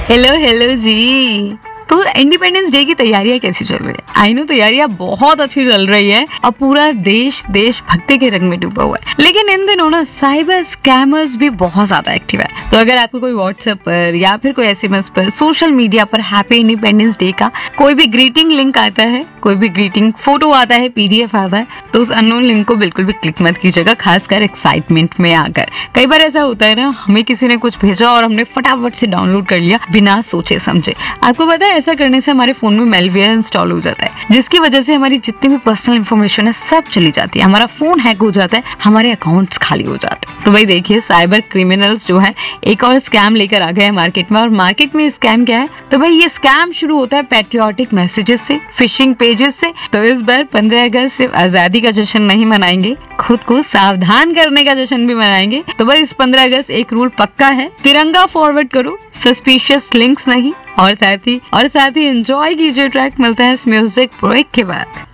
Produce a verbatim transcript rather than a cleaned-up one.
Hello hello जी। तो independence day की तैयारियां कैसी चल रही है? आई नो तैयारियां बहुत अच्छी चल रही है। अब पूरा देश देश भक्ति के रंग में डूबा हुआ है। लेकिन इन दिनों ना साइबर स्कैमर्स भी बहुत ज्यादा एक्टिव है। तो अगर आपको कोई व्हाट्सएप पर या फिर कोई एसएमएस पर सोशल मीडिया पर हैप्पी इंडिपेंडेंस डे का कोई भी ग्रीटिंग लिंक आता है, कोई भी ग्रीटिंग फोटो आता है, पीडीएफ आता है, तो उस अननोन लिंक को बिल्कुल भी क्लिक मत कीजिएगा, खासकर एक्साइटमेंट में आकर। कई बार ऐसा होता है ना, हमें किसी ने कुछ भेजा और हमने फटाफट से डाउनलोड कर लिया बिना सोचे समझे। आपको पता है ऐसा करने से हमारे फोन में मेलवेयर इंस्टॉल हो जाता है, जिसकी वजह से हमारी जितनी भी पर्सनल इंफॉर्मेशन है सब चली जाती है, हमारा फोन हैक हो जाता है, हमारे अकाउंट्स खाली हो जाते हैं। तो भाई देखिए, साइबर क्रिमिनल्स जो है एक और स्कैम लेकर आ गए हैं मार्केट में। और मार्केट में स्कैम क्या है? तो भाई ये स्कैम शुरू होता है पैट्रियोटिक मैसेजेस से, फिशिंग पेजेस से। तो इस बार पंद्रह अगस्त सिर्फ आजादी का जश्न नहीं मनाएंगे, खुद को सावधान करने का जश्न भी मनाएंगे। तो भाई इस पंद्रह अगस्त एक रूल पक्का है, तिरंगा फॉरवर्ड करो, सस्पिशियस लिंक्स नहीं। और साथ ही और साथ ही एंजॉय कीजिए ट्रैक। मिलता है इस म्यूजिक ब्रेक के बाद।